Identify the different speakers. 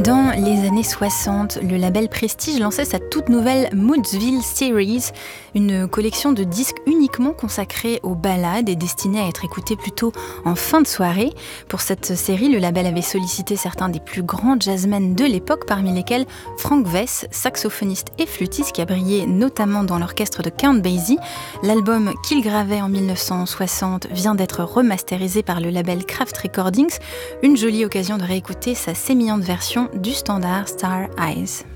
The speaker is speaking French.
Speaker 1: Dans les années 60, le label Prestige lançait sa toute nouvelle Moodsville Series, une collection de disques uniquement consacrés aux ballades et destinés à être écoutés plutôt en fin de soirée. Pour cette série, le label avait sollicité certains des plus grands jazzmen de l'époque, parmi lesquels Frank Wess, saxophoniste et flûtiste qui a brillé notamment dans l'orchestre de Count Basie. L'album qu'il gravait en 1960 vient d'être remasterisé par le label Kraft Recordings, une jolie occasion de réécouter sa sémillante version du standard Star Eyes.